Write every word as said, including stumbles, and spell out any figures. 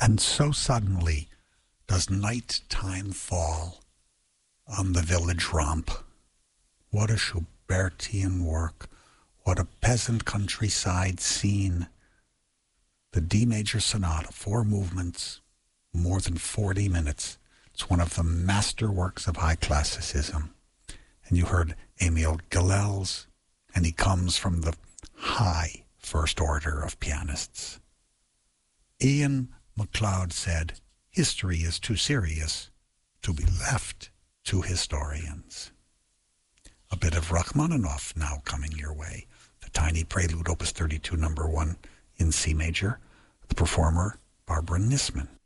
And so suddenly does night time fall on the village romp. What a Schubertian work. What a peasant countryside scene. The D major sonata, four movements, more than forty minutes. It's one of the masterworks of high classicism. And you heard Emil Gilels, and he comes from the high first order of pianists. Ian MacLeod said, history is too serious to be left to historians. A bit of Rachmaninoff now coming your way. The Tiny Prelude, Opus thirty-two, number one, in C major. The performer, Barbara Nisman.